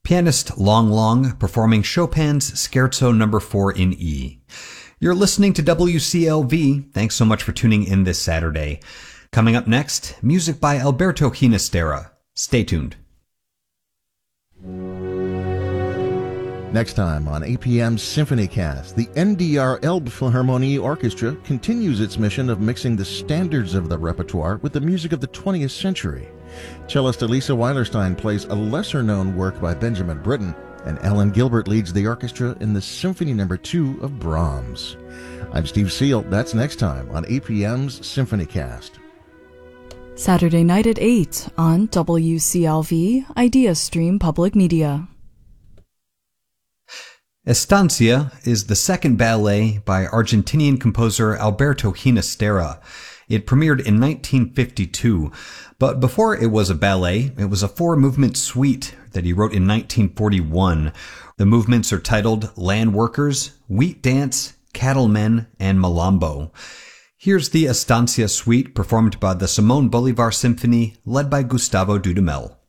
Pianist Long Long performing Chopin's Scherzo No. 4 in E. You're listening to WCLV. Thanks so much for tuning in this Saturday. Coming up next, music by Alberto Ginastera. Stay tuned. Next time on APM's SymphonyCast, the NDR Elbphilharmonie Orchestra continues its mission of mixing the standards of the repertoire with the music of the 20th century. Cellist Elisa Weilerstein plays a lesser-known work by Benjamin Britten, and Ellen Gilbert leads the orchestra in the Symphony No. 2 of Brahms. I'm Steve Seal. That's next time on APM's SymphonyCast. Saturday night at 8 on WCLV IdeaStream Public Media. Estancia is the second ballet by Argentinian composer Alberto Ginastera. It premiered in 1952, but before it was a ballet, it was a four-movement suite that he wrote in 1941. The movements are titled Land Workers, Wheat Dance, Cattlemen, and Malambo. Here's the Estancia suite performed by the Simón Bolívar Symphony, led by Gustavo Dudamel.